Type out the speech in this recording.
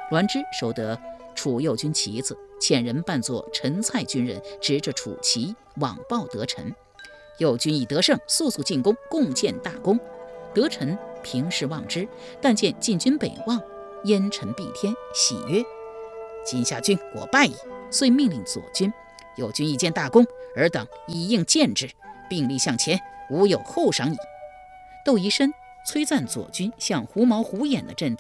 栾枝收得楚右军旗子，遣人扮作陈蔡军人，执着楚旗往报得臣。右军已得胜，速速进攻，共建大功。得臣平视望之，但见晋军北望，烟尘蔽天，喜曰：今夏军果败矣。遂命令左军：右军已见大功，尔等以应见之，并力向前，无有后赏矣。窦仪深催赞左军向狐毛虎眼的阵地